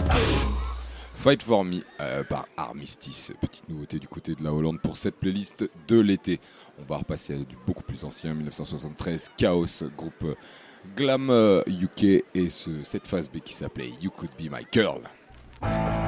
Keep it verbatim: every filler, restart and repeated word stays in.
Fight For Me euh, par Armistice, petite nouveauté du côté de la Hollande pour cette playlist de l'été. On va repasser à du beaucoup plus ancien, dix-neuf cent soixante-treize, Chaos, groupe euh, glam euh, U K et ce, cette phase B qui s'appelait You Could Be My Girl.